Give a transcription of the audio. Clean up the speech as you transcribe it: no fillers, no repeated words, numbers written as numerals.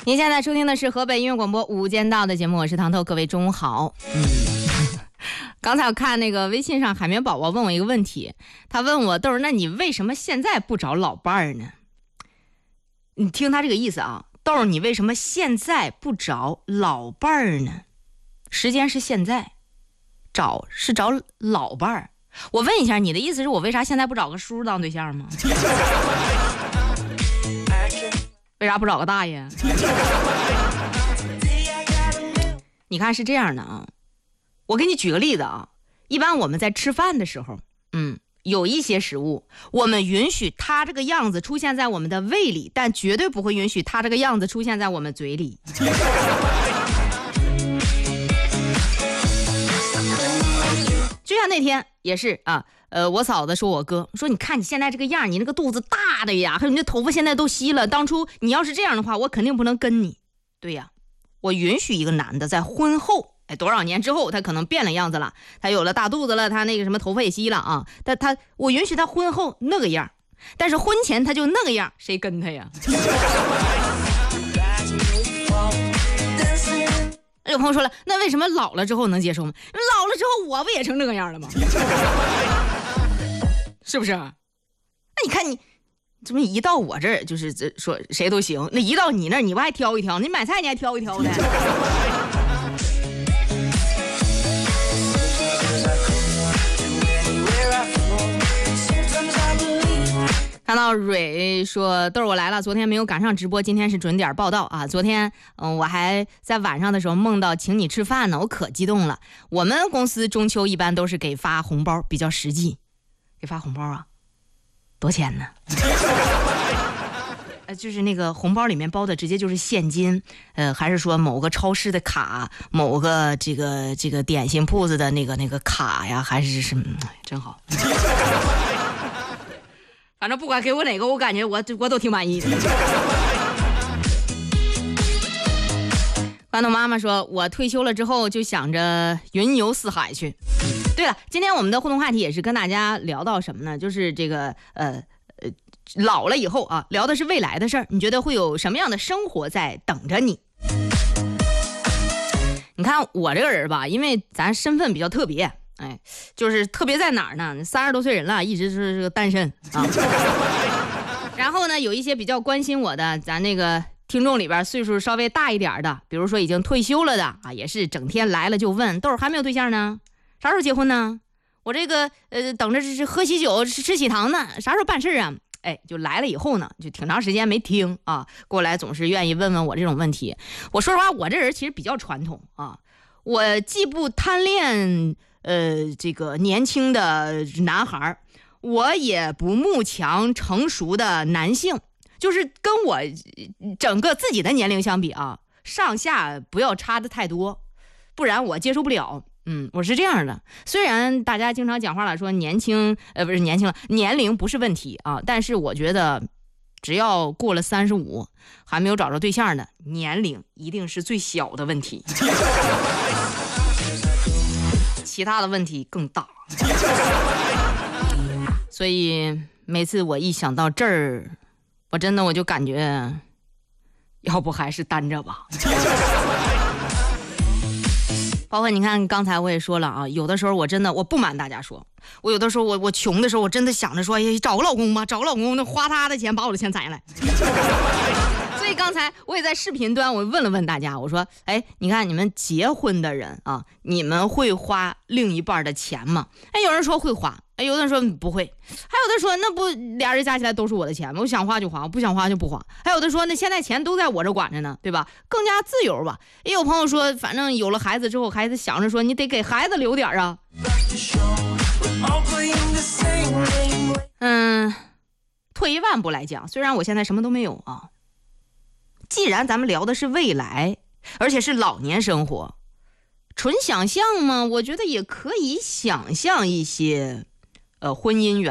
您现在收听的是河北音乐广播无间道的节目，我是唐透，各位中午好。刚才我看那个微信上海绵宝宝问我一个问题，他问我豆儿，那你为什么现在不找老伴儿呢？你听他这个意思啊，豆儿，你为什么现在不找老伴儿呢？时间是现在，找是找老伴儿。我问一下，你的意思是我为啥现在不找个叔当对象吗？为啥不找个大爷？你看是这样的啊，我给你举个例子啊，一般我们在吃饭的时候，有一些食物我们允许它这个样子出现在我们的胃里，但绝对不会允许它这个样子出现在我们嘴里。就像那天也是啊，我嫂子说我哥说，你看你现在这个样，你那个肚子大的呀，还有你的头发现在都稀了，当初你要是这样的话，我肯定不能跟你。对呀，我允许一个男的在婚后，多少年之后他可能变了样子了，他有了大肚子了，他那个什么头发也稀了啊，我允许他婚后那个样，但是婚前他就那个样，谁跟他呀？有朋友说了，那为什么老了之后能接受吗？老了之后我不也成那个样了吗？是不是？那你看你怎么一到我这儿就是说谁都行，那一到你那儿你不还挑一挑？你买菜你还挑一挑的。看到蕊说豆儿我来了，昨天没有赶上直播，今天是准点报道啊。昨天我还在晚上的时候梦到请你吃饭呢，我可激动了。我们公司中秋一般都是给发红包，比较实际。给发红包啊，多钱呢？就是那个红包里面包的直接就是现金，还是说某个超市的卡，某个这个点心铺子的那个卡呀，还是什么？真好。反正不管给我哪个，我感觉我都挺满意的。关东妈妈说，我退休了之后就想着云游四海去。对了，今天我们的互动话题也是跟大家聊到什么呢？就是这个老了以后啊，聊的是未来的事儿。你觉得会有什么样的生活在等着你？你看我这个人吧，因为咱身份比较特别。就是特别在哪儿呢？30多岁人了，一直是个单身啊。然后呢，有一些比较关心我的，咱那个听众里边岁数稍微大一点的，比如说已经退休了的啊，也是整天来了就问，豆儿还没有对象呢，啥时候结婚呢？我这个等着是喝喜酒吃喜糖呢，啥时候办事啊？就来了以后呢，就挺长时间没听啊，过来总是愿意问问我这种问题。我说实话，我这人其实比较传统啊，我既不贪恋这个年轻的男孩，我也不慕强成熟的男性，就是跟我整个自己的年龄相比啊，上下不要差的太多，不然我接受不了。我是这样的，虽然大家经常讲话了说年轻不是年轻了，年龄不是问题啊，但是我觉得只要过了35还没有找着对象的，年龄一定是最小的问题。其他的问题更大。所以每次我一想到这儿，我就感觉要不还是单着吧。包括你看刚才我也说了啊，有的时候我不瞒大家说，我有的时候我穷的时候，我真的想着说，找个老公吧，找个老公，那花他的钱把我的钱攒下来。所以刚才我也在视频端我问了问大家，我说你看你们结婚的人啊，你们会花另一半的钱吗？有人说会花，有的人说不会，还有的说那不俩人加起来都是我的钱吗？我想花就花，我不想花就不花。还有的说那现在钱都在我这管着呢，对吧？更加自由吧。也有朋友说反正有了孩子之后，孩子想着说你得给孩子留点啊。退一万步来讲，虽然我现在什么都没有啊，既然咱们聊的是未来，而且是老年生活，纯想象嘛，我觉得也可以想象一些婚姻